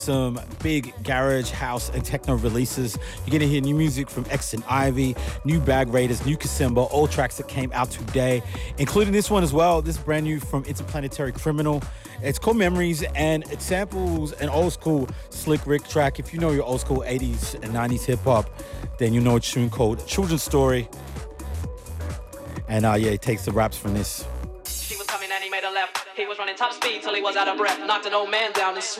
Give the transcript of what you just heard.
some big garage house and techno releases. You're gonna hear new music from X and Ivy, new Bag Raiders, new Kasimba, all tracks that came out today, including this one as well. This is brand new from Interplanetary Criminal. It's called Memories, and it samples an old school Slick Rick track. If you know your old school 80s and 90s hip hop, then you know a tune called Children's Story. And yeah, it takes the raps from this. She was coming and he made a left. He was running top speed till he was out of breath. Knocked an old man down and